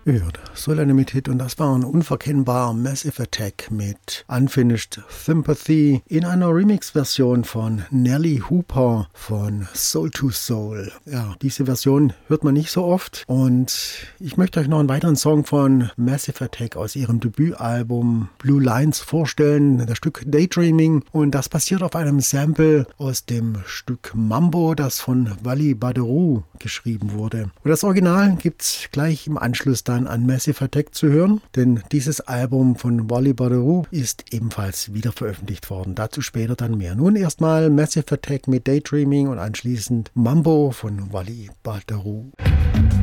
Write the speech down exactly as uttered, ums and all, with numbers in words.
Gehört. Solanum Hit und das waren unverkennbar Massive Attack mit Unfinished Sympathy in einer Remix-Version von Nelly Hooper von Soul to Soul. Ja, diese Version hört man nicht so oft und ich möchte euch noch einen weiteren Song von Massive Attack aus ihrem Debütalbum Blue Lines vorstellen, das Stück Daydreaming, und das basiert auf einem Sample aus dem Stück Mambo, das von Wally Baderoux geschrieben wurde. Und das Original gibt's gleich im Anschluss dann an Massive Attack zu hören, denn dieses Album von Wally Baderoux ist ebenfalls wieder veröffentlicht worden. Dazu später dann mehr. Nun erstmal Massive Attack mit Daydreaming und anschließend Mambo von Wally Baderoux.